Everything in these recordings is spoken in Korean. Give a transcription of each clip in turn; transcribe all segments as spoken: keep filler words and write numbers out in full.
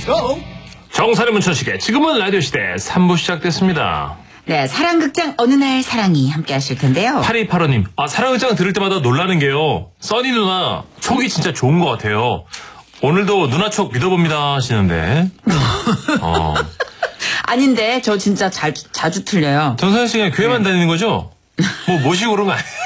고! 정선의 문천식의 지금은 라디오 시대 삼 부 시작됐습니다. 네, 사랑극장 어느 날 사랑이 함께 하실 텐데요. 팔이팔오 님, 아, 사랑극장 들을 때마다 놀라는 게요. 써니 누나 촉이 진짜 좋은 것 같아요. 오늘도 누나 촉 믿어봅니다 하시는데. 어. 아닌데 저 진짜 자, 자주 틀려요. 정선희 씨가 교회만 네. 다니는 거죠? 뭐 모시고 그런 거 아니에요?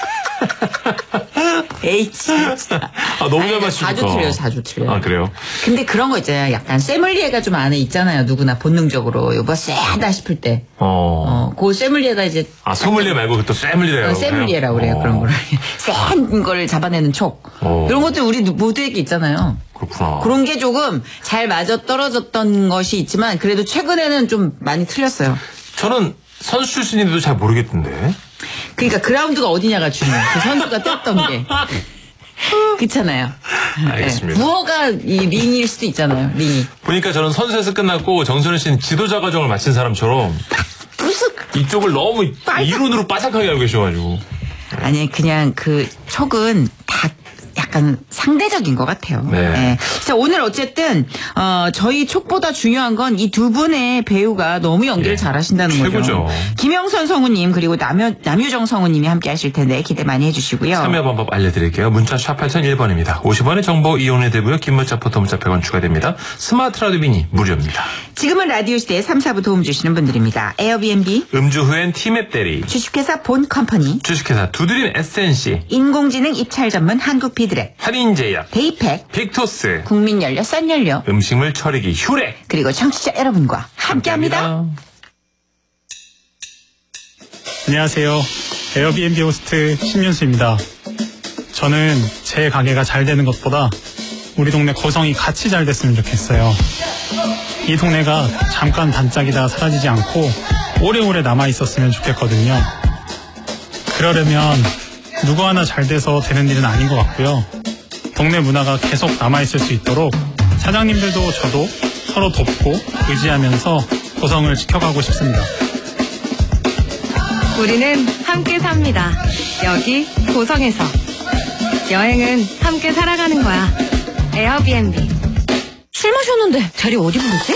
에이 진짜. 아, 너무 잘 맞추니까. 자주 틀려요, 자주 틀려요. 아, 그래요? 근데 그런 거 있잖아요. 약간 쇠물리에가 좀 안에 있잖아요. 누구나 본능적으로. 이거 쎄하다 싶을 때. 어. 어, 그 쇠물리에가 이제. 아, 소믈리에 말고 또 쇠물리에라고. 어, 쇠물리에라고 그래요. 어. 그런 거를. 쎄한 걸 잡아내는 촉. 어. 이런 것들 우리 모두에게 있잖아요. 그렇구나. 그런 게 조금 잘 맞아 떨어졌던 것이 있지만 그래도 최근에는 좀 많이 틀렸어요. 저는 선수 출신인데도 잘 모르겠던데. 그러니까 그라운드가 어디냐가 중요해요. 그 선수가 떴던 게. 그렇잖아요. 알겠습니다. 네. 부어가 이 링일 수도 있잖아요. 링이. 보니까 저는 선수에서 끝났고 정선우 씨는 지도자 과정을 마친 사람처럼 이쪽을 너무 이론으로 빠삭하게 알고 계셔가지고. 아니 그냥 그 촉은 다 약간 상대적인 것 같아요. 네. 네. 자, 오늘 어쨌든 어, 저희 촉보다 중요한 건 이 두 분의 배우가 너무 연기를 예. 잘하신다는 최고죠. 거죠. 김영선 성우님 그리고 남유, 남유정 성우님이 함께 하실 텐데 기대 많이 해주시고요. 참여 방법 알려드릴게요. 문자 샵 팔공공일 번입니다. 오십 원의 정보 이용해 되고요. 긴 문자 포토 문자 백 원 추가됩니다. 스마트 라디오 미니 무료입니다. 지금은 라디오 시대에 삼, 사 부 도움 주시는 분들입니다. 에어비앤비, 음주 후엔 티맵 대리, 주식회사 본컴퍼니, 주식회사 두드림 에스엔씨, 인공지능 입찰 전문 한국비드랩, 할인제약, 데이팩, 빅토스, 국민연료 썬연료, 음식물 처리기 휴렉 그리고 청취자 여러분과 함께합니다. 안녕하세요. 에어비앤비 호스트 신윤수입니다. 저는 제 가게가 잘 되는 것보다 우리 동네 거성이 같이 잘 됐으면 좋겠어요. 이 동네가 잠깐 반짝이다 사라지지 않고 오래오래 남아있었으면 좋겠거든요. 그러려면 누구 하나 잘 돼서 되는 일은 아닌 것 같고요. 동네 문화가 계속 남아있을 수 있도록 사장님들도 저도 서로 돕고 의지하면서 고성을 지켜가고 싶습니다. 우리는 함께 삽니다. 여기 고성에서. 여행은 함께 살아가는 거야. 에어비앤비. 술 마셨는데 자리 어디 부르지?